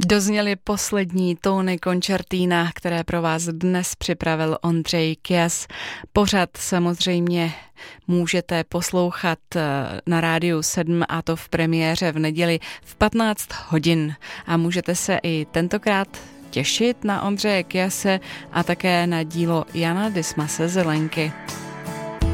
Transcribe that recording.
Dozněly poslední tóny koncertína, které pro vás dnes připravil Ondřej Kias. Pořad samozřejmě můžete poslouchat na Rádiu 7, a to v premiéře v neděli v 15 hodin. A můžete se i tentokrát těšit na Ondřeje Kiase a také na dílo Jana Dismase Zelenky.